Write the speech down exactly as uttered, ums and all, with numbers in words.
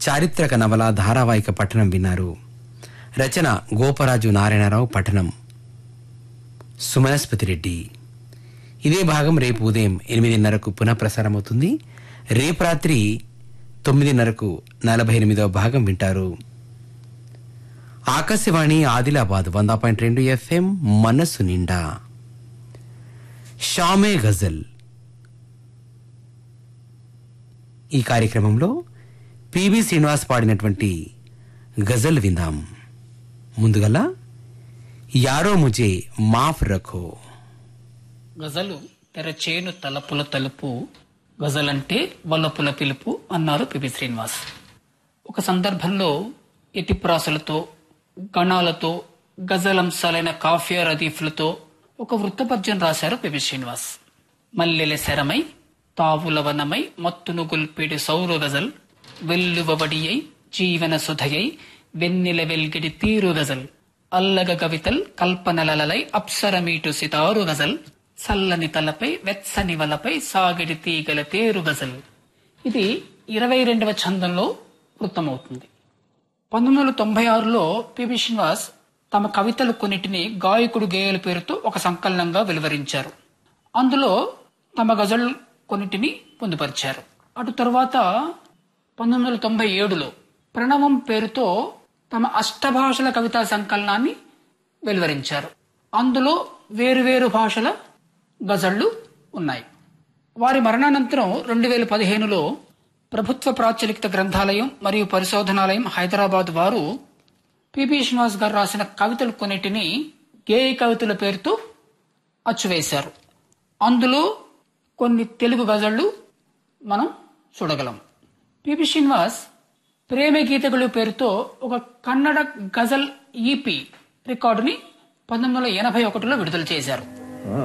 చారిత్రక నవల ధారావాహిక పఠనం విన్నారు. రచన గోపరాజు నారాయణరావు, పఠనం సుమనస్పతి రెడ్డి. ఇదే భాగం రేపు ఉదయం ఎనిమిదిన్నరకు పునఃప్రసారమవుతుంది. రేపు రాత్రి తొమ్మిదిన్నరకు నలభై ఎనిమిదవ భాగం వింటారు. ఆకాశవాణి ఆదిలాబాద్ వంద పాయింట్ రెండు ఎఫ్ఎం మనస్సు నిండా. షామే గజల్ ఈ కార్యక్రమంలో పిబి శ్రీనివాస్ పాడినటువంటి గజల్ విందాం. ముందుగల యారో ముజే మాఫ్ రఖో. గజలు తెరచేను తలపుల తలుపు, గజలంటే వల్లపుల పిలుపు అన్నారు పిబి శ్రీనివాస్. ఒక సందర్భంలో ఎతిప్రాసలతో, గణాలతో, గజలంశాలైన కాఫియా రదీఫ్లతో ఒక వృత్తపద్యం రాశారు పిబి శ్రీనివాస్. మల్లెల శరమై తావుల వనమై మత్తును గుల్పిడి సౌర గజల్, వెల్లువబడియై జీవన సుధయై వెన్నెల వెల్గిడి తీరు గజల్, అల్లగ కవితల్ కల్పనలలై అప్సరమీటు సితారు గజల్, సల్లని తలపై వెచ్చని వలపై సాగిడి తీగల తేరు గజల్. ఇది ఇరవై రెండవ ఛందంలో వృత్తమవుతుంది. పంతొమ్మిది వందల తొంభై ఆరులో పిబి శ్రీనివాస్ తమ కవితలు కొన్నిటిని గాయకుడు గేయాల పేరుతో ఒక సంకలనంగా వెలువరించారు. అందులో తమ గజల్ కొన్నిటిని పొందుపరిచారు. అటు తరువాత పంతొమ్మిది వందల తొంభై ఏడులో ప్రణవం పేరుతో తమ అష్టభాషల కవితా సంకలనాన్ని వెలువరించారు. అందులో వేరువేరు భాషల గజళ్లు ఉన్నాయి. వారి మరణానంతరం రెండు వేల పదిహేనులో ప్రభుత్వ ప్రాచుర్య గ్రంథాలయం మరియు పరిశోధనాలయం హైదరాబాద్ వారు పిబి శ్రీనివాస్ గారు రాసిన కవితలు కొన్నిటిని గేయ కవితల పేరుతో అచ్చువేశారు. అందులో కొన్ని తెలుగు గజళ్లు మనం చూడగలం. పిబి శ్రీనివాస్ ప్రేమ గీతಗಳು పేరుతో ఒక కన్నడ గజల్ ఈపీ రికార్డుని పంతొమ్మిది వందల ఎనభై ఒకటిలో విడుదల చేశారు.